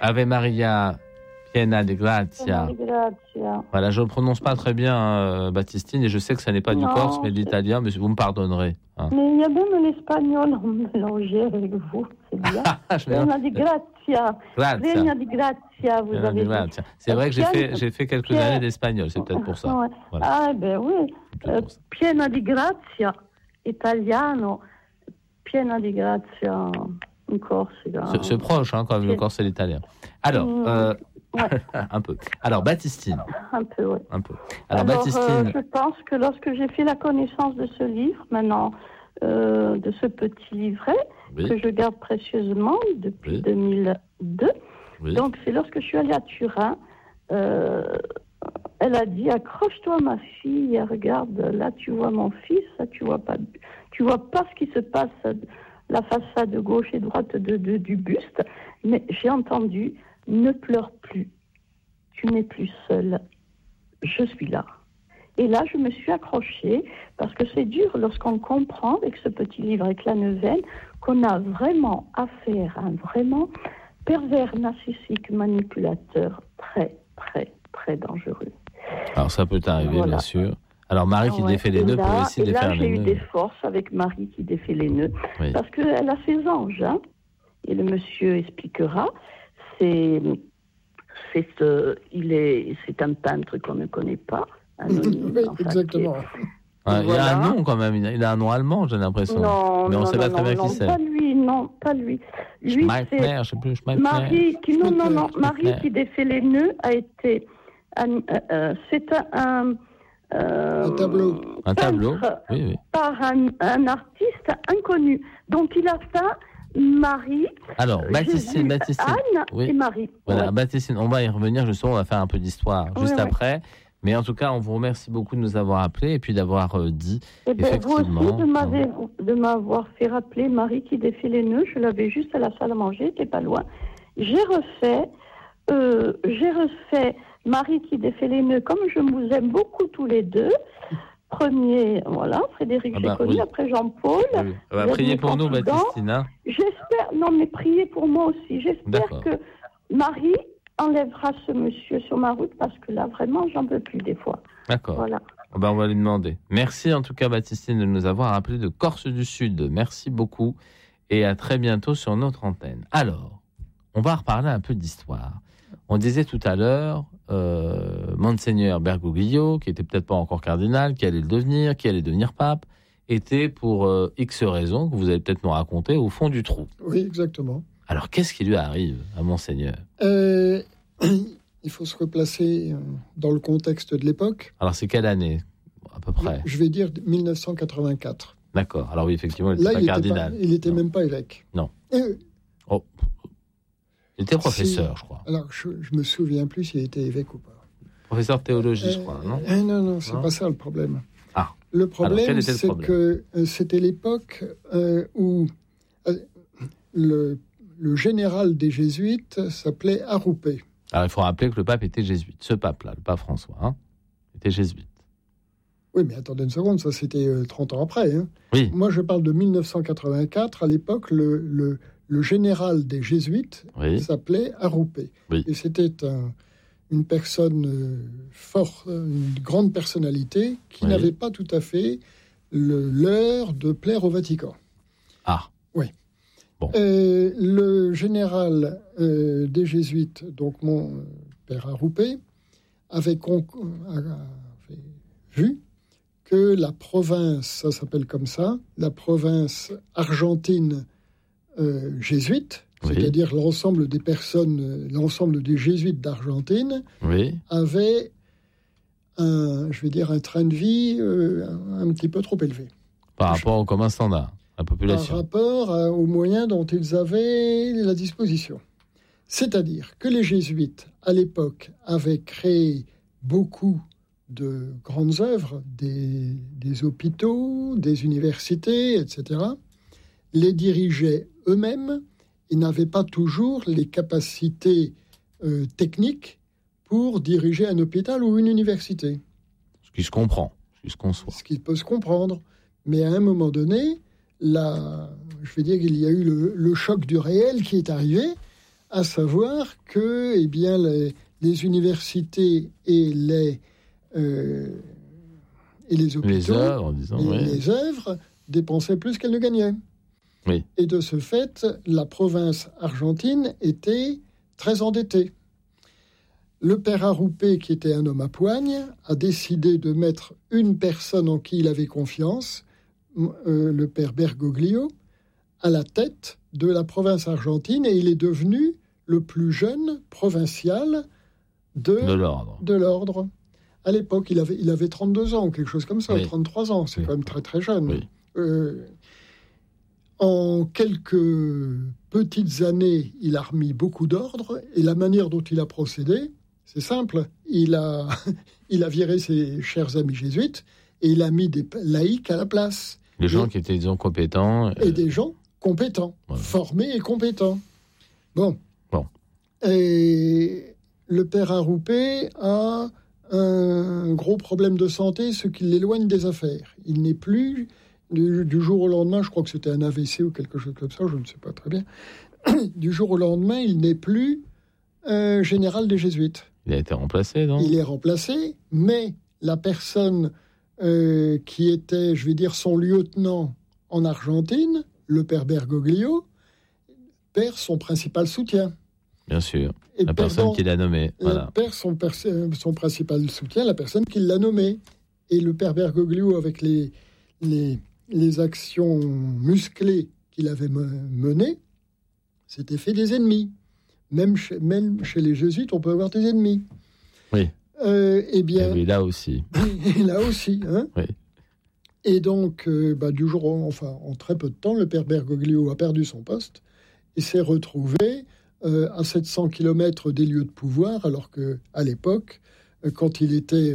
Ave Maria, piena di grazia. Voilà, je ne le prononce pas très bien, Baptistine, et je sais que ça n'est pas du corse, mais de l'italien, mais vous me pardonnerez. Hein. Mais il y a même l'espagnol mélangé avec vous, c'est bien. Piena di grazia. Piena di grazia, vous avez dit. C'est vrai que j'ai fait quelques années d'espagnol, c'est peut-être pour ça. Ouais. Voilà. Ah, ben oui. Piena di grazia, italiano. Piena di grazia, en corse. C'est proche, hein, quand même, le corse et l'italien. Alors, ouais. un peu. Alors, Baptistine. Un peu, oui. Un peu. Alors Baptistine. Je pense que lorsque j'ai fait la connaissance de ce livre, maintenant, de ce petit livret, que je garde précieusement depuis 2002, donc c'est lorsque je suis allée à Turin, elle a dit, accroche-toi ma fille, regarde, là tu vois mon fils, là, tu vois pas ce qui se passe, la façade gauche et droite du buste, mais j'ai entendu, ne pleure plus, tu n'es plus seule, je suis là. Et là, je me suis accrochée, parce que c'est dur lorsqu'on comprend, avec ce petit livre, avec la neuvaine, qu'on a vraiment affaire à un vraiment pervers narcissique manipulateur très, très, très dangereux. Alors ça peut arriver, bien sûr. Alors Marie qui défait les nœuds peut aussi défaire les nœuds. Et là, j'ai eu des forces avec Marie qui défait les nœuds, parce qu'elle a ses anges, hein, et le monsieur expliquera, c'est un peintre qu'on ne connaît pas, anonyme. Oui, exactement. Il a un nom quand même, il a un nom allemand, j'ai l'impression. Non, mais on ne sait pas très bien qui c'est. Pas lui. Lui, Schmeitner, je sais plus, Marie qui défait les nœuds a été... c'est un tableau. Un tableau, oui. Par un artiste inconnu. Donc il a peint Marie, alors, Baptistine, Anne et Marie. Voilà, Baptistine, on va y revenir, justement, on va faire un peu d'histoire juste après. Mais en tout cas, on vous remercie beaucoup de nous avoir appelés et puis d'avoir dit, effectivement... Vous aussi de m'avoir fait rappeler Marie qui défait les nœuds. Je l'avais juste à la salle à manger, c'était pas loin. J'ai refait Marie qui défait les nœuds, comme je vous aime beaucoup tous les deux. Premier, Frédéric, j'ai connu, après Jean-Paul. Oui. Priez pour nous, Baptistine. Hein. Mais priez pour moi aussi. J'espère que Marie enlèvera ce monsieur sur ma route, parce que là, vraiment, j'en peux plus des fois. D'accord. Voilà. On va lui demander. Merci en tout cas, Baptistine, de nous avoir appelés de Corse du Sud. Merci beaucoup et à très bientôt sur notre antenne. Alors, on va reparler un peu d'histoire. On disait tout à l'heure, Monseigneur Bergoglio, qui était peut-être pas encore cardinal, qui allait le devenir, qui allait devenir pape, était pour X raisons, que vous allez peut-être nous raconter, au fond du trou. Oui, exactement. Alors, qu'est-ce qui lui arrive à Monseigneur ? Il faut se replacer dans le contexte de l'époque. Alors, c'est quelle année, à peu près ? Je vais dire 1984. D'accord. Alors oui, effectivement, il n'était pas cardinal. Il n'était même pas évêque. Non. Il était professeur, je crois. Alors, je me souviens plus s'il était évêque ou pas. Professeur de théologie, je crois, non ? Non, c'est pas ça le problème. Ah. Le problème, c'est que c'était l'époque où le général des Jésuites s'appelait Aroupe. Alors, il faut rappeler que le pape était jésuite. Ce pape-là, le pape François, était jésuite. Oui, mais attendez une seconde, ça c'était 30 ans après. Hein. Oui. Moi, je parle de 1984. À l'époque, le général des Jésuites s'appelait Aroupe. Oui. Et c'était une personne forte, une grande personnalité qui n'avait pas tout à fait l'heure de plaire au Vatican. Ah. Oui. Bon. Le général des Jésuites, donc mon père Aroupe, avait vu que la province, ça s'appelle comme ça, la province argentine jésuite, c'est-à-dire l'ensemble des personnes, l'ensemble des jésuites d'Argentine, avait un train de vie un petit peu trop élevé. Par rapport au commun standard, la population. Par rapport aux moyens dont ils avaient la disposition. C'est-à-dire que les jésuites, à l'époque, avaient créé beaucoup de grandes œuvres, des hôpitaux, des universités, etc., les dirigeaient eux-mêmes et n'avaient pas toujours les capacités techniques pour diriger un hôpital ou une université. Ce qui se comprend, ce qui se conçoit. Ce qui peut se comprendre. Mais à un moment donné, je vais dire qu'il y a eu le choc du réel qui est arrivé, à savoir que les universités et les hôpitaux, les œuvres dépensaient plus qu'elles ne gagnaient. Oui. Et de ce fait, la province argentine était très endettée. Le père Arrupé, qui était un homme à poigne, a décidé de mettre une personne en qui il avait confiance, le père Bergoglio, à la tête de la province argentine, et il est devenu le plus jeune provincial de l'ordre. À l'époque, il avait 32 ans, quelque chose comme ça, 33 ans, c'est quand même très très jeune. Oui. En quelques petites années, il a remis beaucoup d'ordre, et la manière dont il a procédé, c'est simple. Il a viré ses chers amis jésuites, et il a mis des laïcs à la place. Des gens qui étaient, disons, compétents. Et des gens compétents, formés et compétents. Bon. Et le père Arrupé a un gros problème de santé, ce qui l'éloigne des affaires. Il n'est plus, du jour au lendemain, je crois que c'était un AVC ou quelque chose comme ça, je ne sais pas très bien, du jour au lendemain, il n'est plus général des Jésuites. Il a été remplacé, non ? Il est remplacé, mais la personne qui était, je vais dire, son lieutenant en Argentine, le père Bergoglio, perd son principal soutien. Bien sûr, la personne qui l'a nommé. Voilà. Perd son principal soutien, la personne qui l'a nommé. Et le père Bergoglio, avec les actions musclées qu'il avait menées, s'était fait des ennemis. Même chez les jésuites, on peut avoir des ennemis. Oui. Eh bien, et là aussi. Et là aussi. Hein. Oui. Et donc, en très peu de temps, le père Bergoglio a perdu son poste et s'est retrouvé à 700 km des lieux de pouvoir, alors qu'à l'époque, quand il était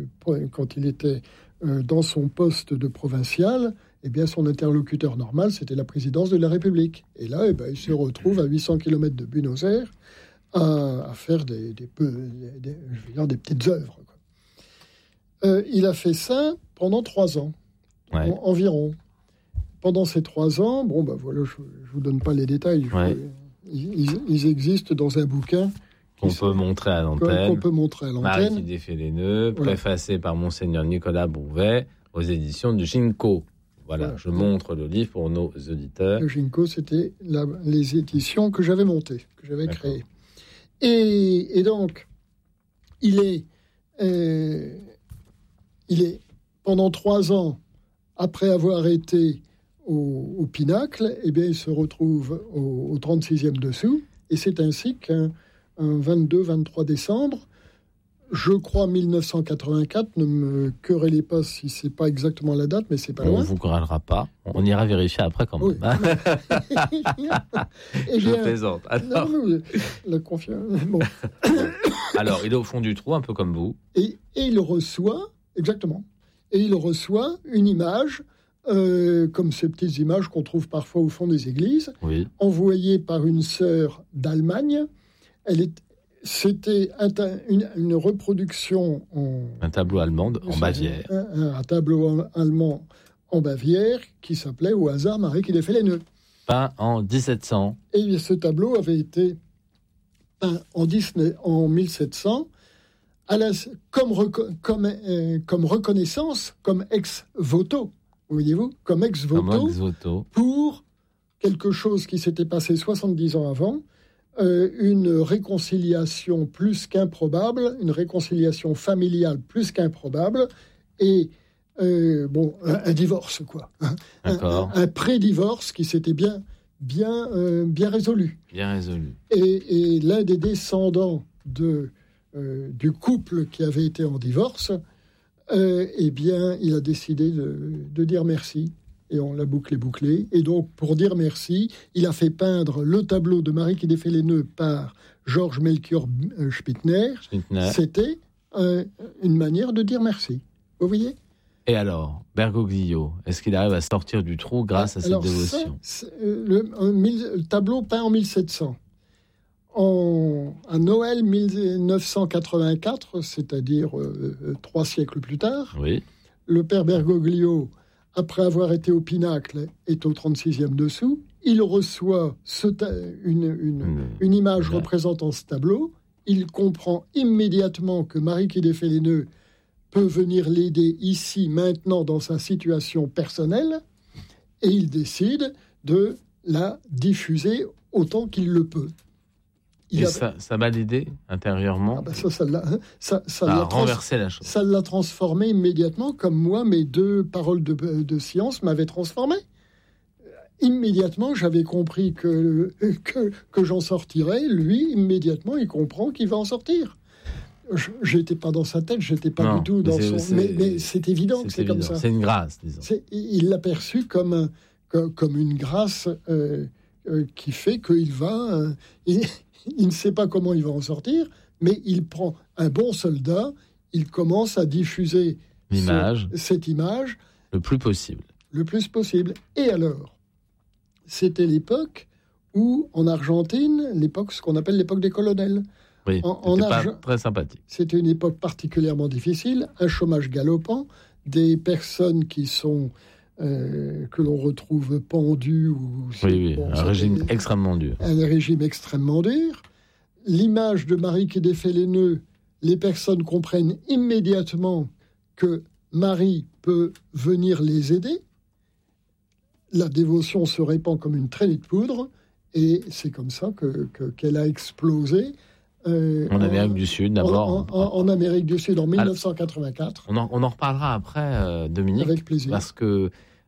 dans son poste de provincial, eh bien, son interlocuteur normal, c'était la présidence de la République. Et là, il se retrouve à 800 km de Buenos Aires à faire des petites œuvres. Il a fait ça pendant 3 ans, environ. Pendant ces 3 ans, je ne vous donne pas les détails. Ils existent dans un bouquin qu'on peut montrer à l'antenne. Marie qui défait les nœuds, préfacé par Monseigneur Nicolas Bouvet, aux éditions du Ginko. Voilà, je montre le livre pour nos auditeurs. Le Ginko, c'était les éditions que j'avais montées, que j'avais créées. Et donc, il est pendant 3 ans, après avoir été au Pinacle, il se retrouve au 36e dessous, et c'est ainsi qu'un 22-23 décembre, je crois 1984, ne me querellez pas si c'est pas exactement la date, mais c'est pas loin. On vous querellera pas, on ira vérifier après quand même. Oui. Je plaisante. Alors... la confiance. Bon. Alors, il est au fond du trou, un peu comme vous. Et il reçoit, exactement, une image, comme ces petites images qu'on trouve parfois au fond des églises, envoyée par une sœur d'Allemagne. C'était une reproduction un tableau allemand en Bavière. Un tableau allemand en Bavière qui s'appelait au hasard Marie qui défait les nœuds. Peint en 1700. Et ce tableau avait été peint en 1700 comme reconnaissance, comme ex voto, voyez-vous, comme ex voto pour quelque chose qui s'était passé 70 ans avant. Une réconciliation plus qu'improbable, une réconciliation familiale plus qu'improbable, et un divorce, quoi. Un pré-divorce qui s'était bien résolu. Bien résolu. Et l'un des descendants du couple qui avait été en divorce, il a décidé de dire merci. Et on l'a bouclé. Et donc, pour dire merci, il a fait peindre le tableau de Marie qui défait les nœuds par Georges Melchior Spittner. C'était une manière de dire merci. Vous voyez ? Et alors, Bergoglio, est-ce qu'il arrive à sortir du trou grâce à cette dévotion ? Le tableau peint en 1700. À Noël 1984, c'est-à-dire 3 siècles plus tard, oui. Le père Bergoglio, après avoir été au Pinacle, est au 36e dessous. il reçoit une image représentant ce tableau, il comprend immédiatement que Marie qui défait les nœuds peut venir l'aider ici, maintenant, dans sa situation personnelle, et il décide de la diffuser autant qu'il le peut. Ça va l'aider intérieurement. Ça a renversé la chose. Ça l'a transformé immédiatement, comme moi, mes 2 paroles de science m'avaient transformé. Immédiatement, j'avais compris que j'en sortirais. Lui, immédiatement, il comprend qu'il va en sortir. J'étais pas dans sa tête, j'étais pas du tout dans son... Mais c'est évident que c'est comme ça. C'est une grâce, disons. Il l'a perçu comme une grâce qui fait qu'il va... il ne sait pas comment il va en sortir, mais il prend un bon soldat, il commence à diffuser cette image... Le plus possible. Le plus possible. Et alors, c'était l'époque où, en Argentine, ce qu'on appelle l'époque des colonels. Oui, c'était pas très sympathique. C'était une époque particulièrement difficile, un chômage galopant, des personnes qui sont que l'on retrouve pendues. Un régime extrêmement dur. Un régime extrêmement dur. L'image de Marie qui défait les nœuds, les personnes comprennent immédiatement que Marie peut venir les aider. La dévotion se répand comme une traînée de poudre, et c'est comme ça qu'elle a explosé. En Amérique du Sud, d'abord. En Amérique du Sud, en 1984. On en reparlera après, Dominique. Avec plaisir. Parce que,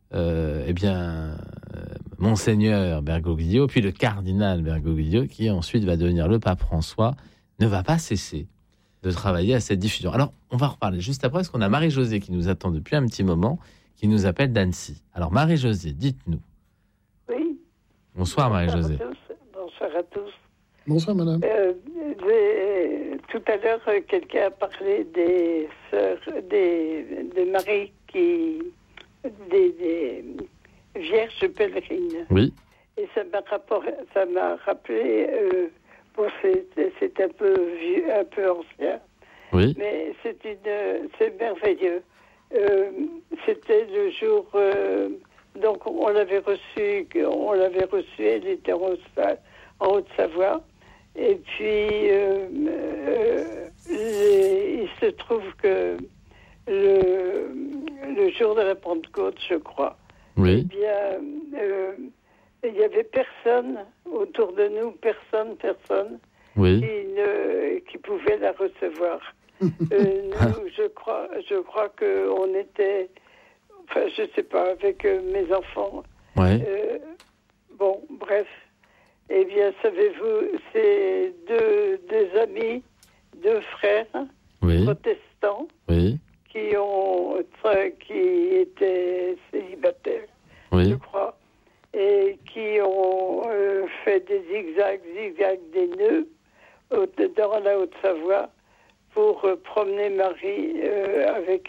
Monseigneur Bergoglio, puis le cardinal Bergoglio, qui ensuite va devenir le pape François, ne va pas cesser de travailler à cette diffusion. Alors, on va reparler juste après, parce qu'on a Marie-Josée qui nous attend depuis un petit moment, qui nous appelle d'Annecy. Alors, Marie-Josée, dites-nous. Oui. Bonsoir, Marie-Josée. Bonsoir à tous. Bonsoir, madame. Tout à l'heure, quelqu'un a parlé des sœurs, des maris des vierges pèlerines. Oui. Et ça m'a rappelé, c'est un peu vieux, un peu ancien. Oui. Mais c'est merveilleux. C'était le jour, donc on l'avait reçu, elle était en Haute-Savoie. Et puis, il se trouve que le jour de la Pentecôte, je crois, oui. Eh bien, il n'y avait personne autour de nous, personne, oui. qui pouvait la recevoir. Nous, je crois qu'on était, enfin, je sais pas, avec mes enfants. Ouais. Bon, bref. Eh bien, savez-vous, c'est deux amis, 2 frères protestants qui étaient célibataires, je crois, et qui ont fait des zigzags des nœuds dans la Haute-Savoie pour promener Marie avec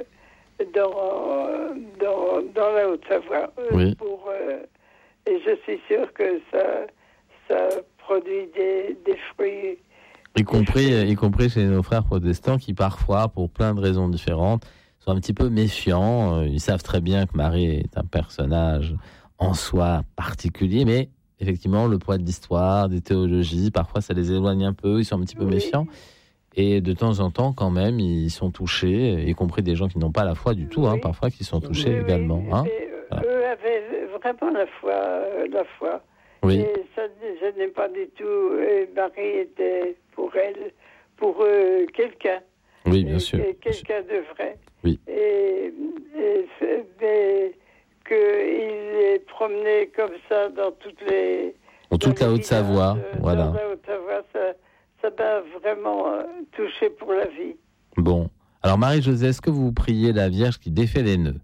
dans la Haute-Savoie. Et je suis sûre que ça produit des fruits. Y compris chez nos frères protestants qui parfois, pour plein de raisons différentes, sont un petit peu méfiants. Ils savent très bien que Marie est un personnage en soi particulier, mais effectivement, le poids de l'histoire, des théologies, parfois ça les éloigne un peu, ils sont un petit peu méfiants. Et de temps en temps, quand même, ils sont touchés, y compris des gens qui n'ont pas la foi du tout, parfois qui sont touchés également. Eux avaient vraiment la foi. Oui. Et ça ne n'est pas du tout. Marie était pour eux, quelqu'un. Oui, bien sûr. Quelqu'un de vrai. Oui. Et qu'il est promené comme ça dans toute la Haute-Savoie, voilà. Dans la Haute-Savoie, ça m'a vraiment touché pour la vie. Bon. Alors, Marie-Josée, est-ce que vous priez la Vierge qui défait les nœuds?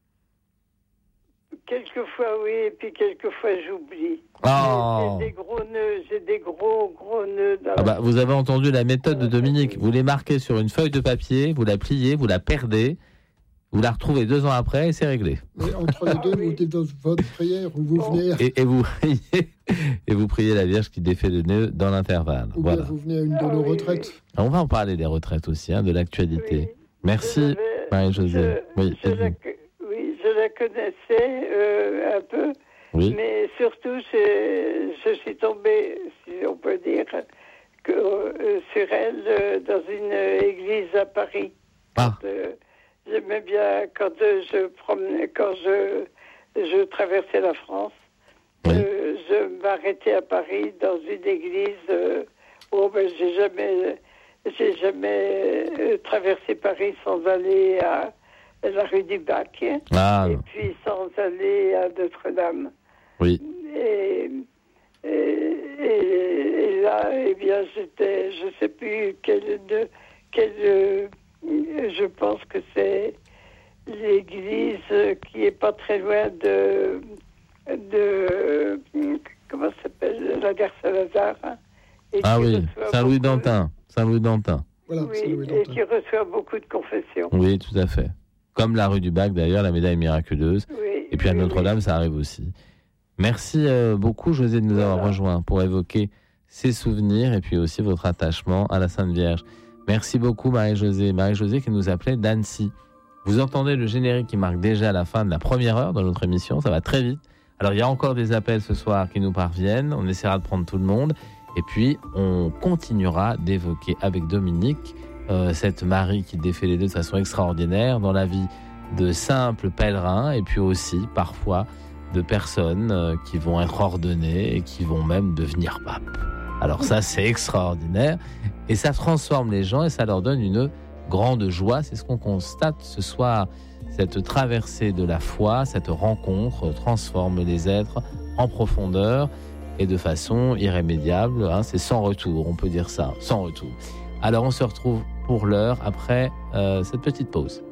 Quelquefois, oui, et puis quelquefois, j'oublie. Oh. J'ai des gros nœuds dans vous avez entendu la méthode de Dominique. Vous les marquez sur une feuille de papier, vous la pliez, vous la perdez, vous la retrouvez 2 ans après et c'est réglé. Mais entre les deux, vous dites votre prière où vous venez... Et vous priez la Vierge qui défait le nœud dans l'intervalle. Ou bien vous venez à une de nos retraites. On va en parler des retraites aussi, de l'actualité. Merci, Marie-Josée. Je la connaissais un peu, Oui. Mais surtout, je suis tombée, si on peut dire, sur elle dans une église à Paris. J'aimais bien quand je traversais la France. Oui. Je m'arrêtais à Paris dans une église. J'ai jamais traversé Paris sans aller à la rue du Bac. Et puis sans aller à Notre-Dame. Oui. Et là, eh bien, je sais plus je pense que c'est l'église qui est pas très loin de comment ça s'appelle, la gare Saint-Lazare. Saint-Louis-d'Antin. Voilà, oui, et qui reçoit beaucoup de confessions. Oui, tout à fait. Comme la rue du Bac, d'ailleurs, la médaille miraculeuse. Oui, et puis à Notre-Dame, ça arrive aussi. Merci beaucoup, José, de nous avoir rejoints pour évoquer ces souvenirs et puis aussi votre attachement à la Sainte Vierge. Merci beaucoup, Marie-Josée. Marie-Josée qui nous appelait d'Annecy. Vous entendez le générique qui marque déjà la fin de la première heure de notre émission. Ça va très vite. Alors, il y a encore des appels ce soir qui nous parviennent. On essaiera de prendre tout le monde. Et puis, on continuera d'évoquer avec Dominique cette Marie qui défait les deux de façon extraordinaire dans la vie de simples pèlerins et puis aussi, parfois, de personnes qui vont être ordonnées et qui vont même devenir papes. Alors ça, c'est extraordinaire. Et ça transforme les gens et ça leur donne une grande joie. C'est ce qu'on constate ce soir. Cette traversée de la foi, cette rencontre transforme les êtres en profondeur et de façon irrémédiable. C'est sans retour, on peut dire ça, sans retour. Alors on se retrouve pour l'heure après cette petite pause.